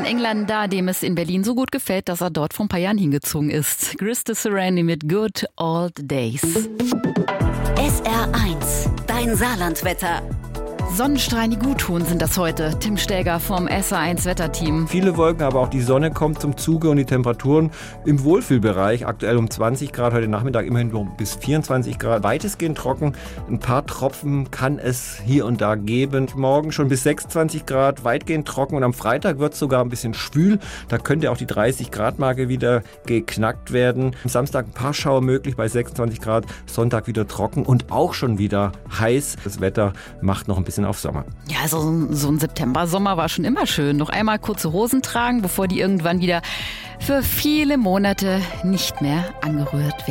Engländer, dem es in Berlin so gut gefällt, dass er dort vor ein paar Jahren hingezogen ist. Krista Serrani mit Good Old Days. SR1, dein Saarlandwetter. Sonnenstrahlen, die gut tun, sind das heute. Tim Stäger vom SR1 Wetterteam. Viele Wolken, aber auch die Sonne kommt zum Zuge und die Temperaturen im Wohlfühlbereich. Aktuell um 20 Grad, heute Nachmittag immerhin noch bis 24 Grad. Weitestgehend trocken. Ein paar Tropfen kann es hier und da geben. Morgen schon bis 26 Grad, weitgehend trocken. Und am Freitag wird es sogar ein bisschen schwül. Da könnte auch die 30 Grad Marke wieder geknackt werden. Am Samstag ein paar Schauer möglich bei 26 Grad. Sonntag wieder trocken und auch schon wieder heiß. Das Wetter macht noch ein bisschen auf Sommer. Ja, also so ein September-Sommer war schon immer schön. Noch einmal kurze Hosen tragen, bevor die irgendwann wieder für viele Monate nicht mehr angerührt werden.